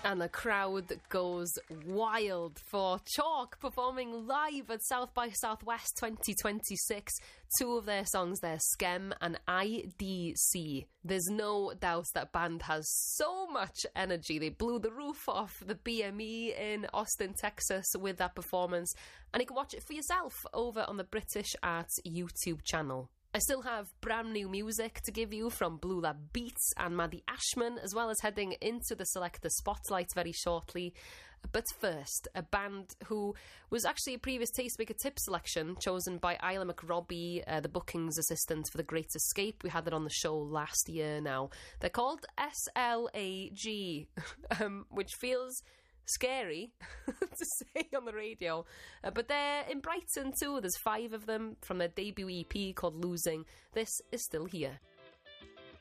And the crowd goes wild for Chalk performing live at South by Southwest 2026. Two of their songs there, Skem and IDC. There's no doubt that band has so much energy. They blew the roof off the BME in Austin, Texas with that performance. And you can watch it for yourself over on the British Arts YouTube channel. I still have brand new music to give you from Blue Lab Beats and Maddie Ashman, as well as heading into the Selector Spotlight very shortly. But first, a band who was actually a previous Tastemaker tip selection chosen by Isla McRobbie, the bookings assistant for The Great Escape. We had it on the show last year now. They're called SLAG, which feels scary to say on the radio, but they're in Brighton too. There's 5 of them from their debut EP called Losing. This is Still Here.